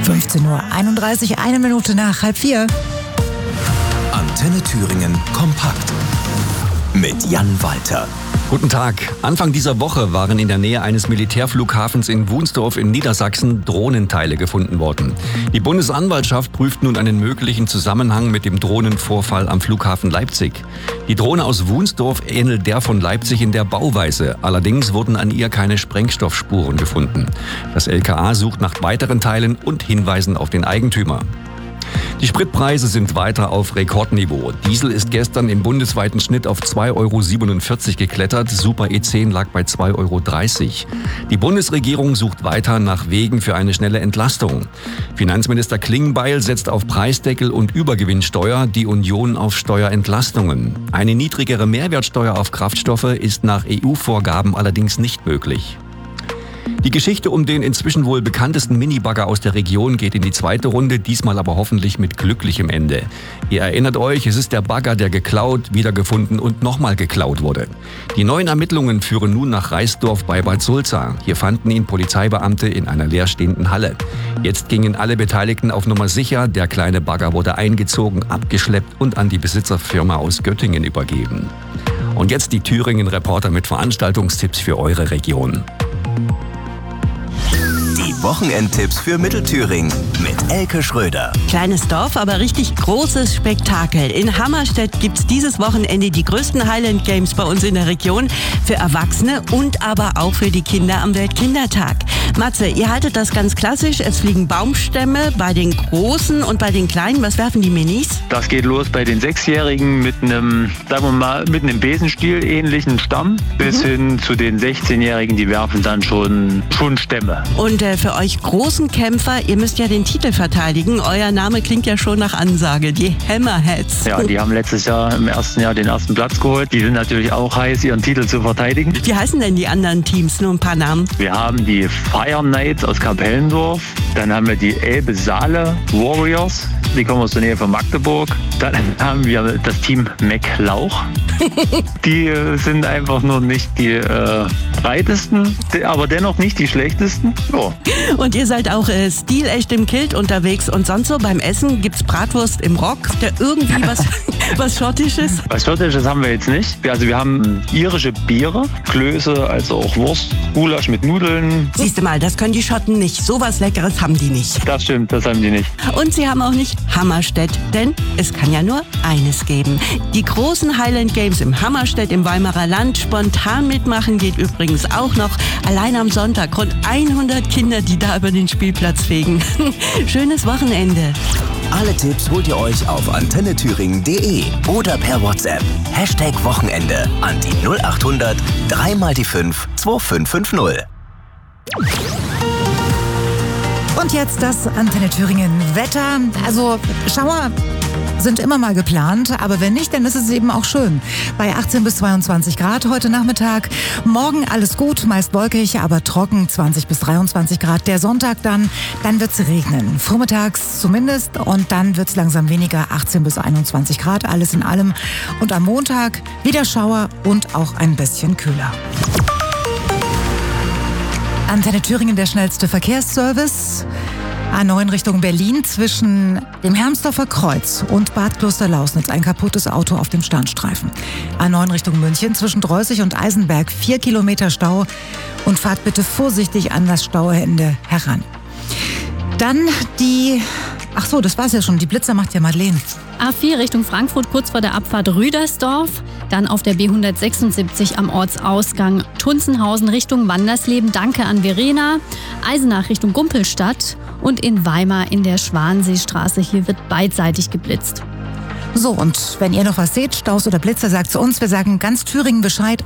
15:31 Uhr, 1 Minute nach 3:30. Antenne Thüringen kompakt mit Jan Walter. Guten Tag. Anfang dieser Woche waren in der Nähe eines Militärflughafens in Wunsdorf in Niedersachsen Drohnenteile gefunden worden. Die Bundesanwaltschaft prüft nun einen möglichen Zusammenhang mit dem Drohnenvorfall am Flughafen Leipzig. Die Drohne aus Wunsdorf ähnelt der von Leipzig in der Bauweise. Allerdings wurden an ihr keine Sprengstoffspuren gefunden. Das LKA sucht nach weiteren Teilen und Hinweisen auf den Eigentümer. Die Spritpreise sind weiter auf Rekordniveau. Diesel ist gestern im bundesweiten Schnitt auf 2,47 € geklettert. Super E10 lag bei 2,30 €. Die Bundesregierung sucht weiter nach Wegen für eine schnelle Entlastung. Finanzminister Klingbeil setzt auf Preisdeckel und Übergewinnsteuer, die Union auf Steuerentlastungen. Eine niedrigere Mehrwertsteuer auf Kraftstoffe ist nach EU-Vorgaben allerdings nicht möglich. Die Geschichte um den inzwischen wohl bekanntesten Minibagger aus der Region geht in die zweite Runde, diesmal aber hoffentlich mit glücklichem Ende. Ihr erinnert euch, es ist der Bagger, der geklaut, wiedergefunden und nochmal geklaut wurde. Die neuen Ermittlungen führen nun nach Reisdorf bei Bad Sulza. Hier fanden ihn Polizeibeamte in einer leerstehenden Halle. Jetzt gingen alle Beteiligten auf Nummer sicher. Der kleine Bagger wurde eingezogen, abgeschleppt und an die Besitzerfirma aus Göttingen übergeben. Und jetzt die Thüringen-Reporter mit Veranstaltungstipps für eure Region. Wochenendtipps für Mittelthüringen mit Elke Schröder. Kleines Dorf, aber richtig großes Spektakel. In Hammerstedt gibt's dieses Wochenende die größten Highland Games bei uns in der Region. Für Erwachsene und aber auch für die Kinder am Weltkindertag. Matze, ihr haltet das ganz klassisch. Es fliegen Baumstämme bei den Großen und bei den Kleinen. Was werfen die Minis? Das geht los bei den 6-Jährigen mit einem, sagen wir mal, mit einem Besenstiel ähnlichen Stamm bis hin zu den 16-Jährigen, die werfen dann schon Stämme. Und für euch großen Kämpfer, ihr müsst ja den Titel verteidigen. Euer Name klingt ja schon nach Ansage, die Hammerheads. Ja, die haben letztes Jahr im ersten Jahr den ersten Platz geholt. Die sind natürlich auch heiß, ihren Titel zu verteidigen. Wie heißen denn die anderen Teams? Nur ein paar Namen. Wir haben die Fire Knights aus Kapellendorf. Dann haben wir die Elbe-Saale Warriors. Die kommen aus der Nähe von Magdeburg. Dann haben wir das Team McLauch. Die sind einfach nur nicht die breitesten, aber dennoch nicht die schlechtesten. Oh. Und ihr seid auch stilecht im Kilt unterwegs. Und sonst so beim Essen gibt's Bratwurst im Rock, der irgendwie was Schottisches? Was Schottisches haben wir jetzt nicht. Also wir haben irische Biere, Klöße, also auch Wurst, Gulasch mit Nudeln. Siehst du mal, das können die Schotten nicht. So was Leckeres haben die nicht. Das stimmt, das haben die nicht. Und sie haben auch nicht Hammerstedt, denn es kann ja nur eines geben. Die großen Highland Games im Hammerstedt im Weimarer Land. Spontan mitmachen geht übrigens auch noch. Allein am Sonntag rund 100 Kinder, die da über den Spielplatz fegen. Schönes Wochenende. Alle Tipps holt ihr euch auf antennethüringen.de oder per WhatsApp. #Wochenende an die 0800 3x5 2550. Und jetzt das Antenne Thüringen Wetter. Also Schauer sind immer mal geplant, aber wenn nicht, dann ist es eben auch schön. Bei 18 bis 22 Grad heute Nachmittag. Morgen alles gut, meist wolkig, aber trocken, 20 bis 23 Grad. Der Sonntag dann wird's regnen. Vormittags zumindest und dann wird's langsam weniger, 18 bis 21 Grad, alles in allem. Und am Montag wieder Schauer und auch ein bisschen kühler. Antenne Thüringen, der schnellste Verkehrsservice. A9 Richtung Berlin zwischen dem Hermsdorfer Kreuz und Bad Klosterlausnitz ein kaputtes Auto auf dem Standstreifen. A9 Richtung München zwischen Dreußig und Eisenberg 4 Kilometer Stau und fahrt bitte vorsichtig an das Stauende heran. Dann das war's ja schon, die Blitzer macht ja Madeleine. A4 Richtung Frankfurt kurz vor der Abfahrt Rüdersdorf, dann auf der B176 am Ortsausgang Tunzenhausen Richtung Wandersleben. Danke an Verena. Eisenach Richtung Gumpelstadt und in Weimar in der Schwanseestraße. Hier wird beidseitig geblitzt. So, und wenn ihr noch was seht, Staus oder Blitzer, sagt zu uns. Wir sagen ganz Thüringen Bescheid.